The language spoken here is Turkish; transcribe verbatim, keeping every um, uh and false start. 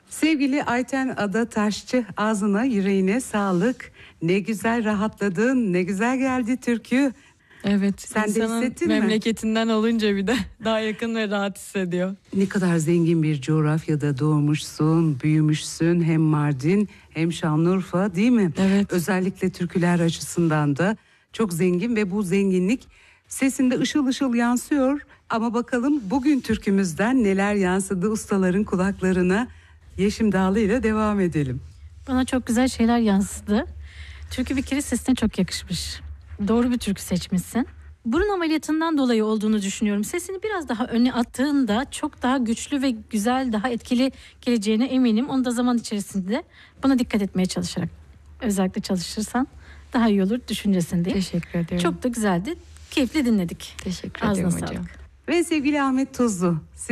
Sevgili Ayten Adataşçı, ağzına yüreğine sağlık. Ne güzel rahatladın, ne güzel geldi türkü. Evet, sen de hissettin mi? Memleketinden olunca bir de daha yakın ve rahat hissediyor. Ne kadar zengin bir coğrafyada doğmuşsun, büyümüşsün, hem Mardin hem Şanlıurfa, değil mi? Evet. Özellikle türküler açısından da çok zengin ve bu zenginlik sesinde ışıl ışıl yansıyor. Ama bakalım bugün türkümüzden neler yansıdı ustaların kulaklarına. Yeşim Dağlı ile devam edelim. Bana çok güzel şeyler yansıdı. Türkü bir kere sesine çok yakışmış. Doğru bir türkü seçmişsin. Burun ameliyatından dolayı olduğunu düşünüyorum. Sesini biraz daha öne attığında çok daha güçlü ve güzel, daha etkili geleceğine eminim. Onu da zaman içerisinde buna dikkat etmeye çalışarak özellikle çalışırsan daha iyi olur düşüncesindeyim. Teşekkür ederim. Çok da güzeldi. Keyifli dinledik. Teşekkür Ağzına ederim hocam. sağlık. Ve sevgili Ahmet Tuzlu.